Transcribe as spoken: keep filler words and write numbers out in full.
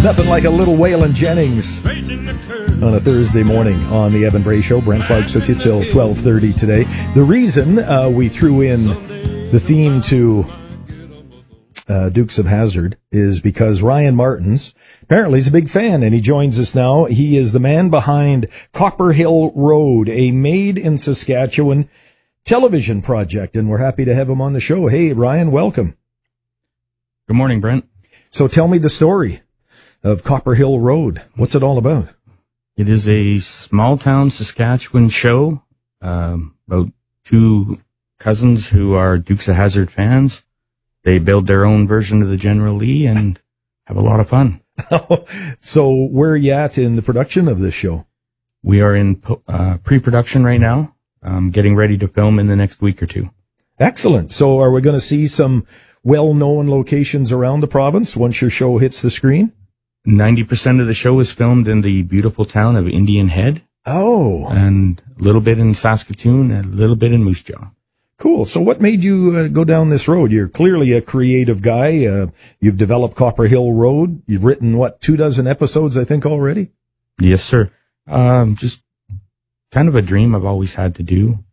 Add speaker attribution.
Speaker 1: Nothing like a little Waylon Jennings on a Thursday morning on the Evan Bray Show. Brent Clark's with you till twelve thirty today. The reason uh, we threw in the theme to uh, Dukes of Hazzard is because Ryan Martins apparently is a big fan, and he joins us now. He is the man behind Copper Hill Road, a Made in Saskatchewan television project, and we're happy to have him on the show. Hey, Ryan, welcome.
Speaker 2: Good morning, Brent.
Speaker 1: So tell me the story of Copper Hill Road. What's it all about?
Speaker 2: It is a small-town Saskatchewan show um, about two cousins who are Dukes of Hazzard fans. They build their own version of the General Lee and have a lot of fun.
Speaker 1: So where are you at in the production of this show?
Speaker 2: We are in uh, pre-production right now, um, getting ready to film in the next week or two.
Speaker 1: Excellent. So are we going to see some well-known locations around the province once your show hits the screen?
Speaker 2: ninety percent of the show is filmed in the beautiful town of Indian Head.
Speaker 1: Oh.
Speaker 2: And a little bit in Saskatoon, and a little bit in Moose Jaw.
Speaker 1: Cool. So what made you uh, go down this road? You're clearly a creative guy. Uh, you've developed Copper Hill Road. You've written, what, two dozen episodes, I think, already?
Speaker 2: Yes, sir. Um, just kind of a dream I've always had to do.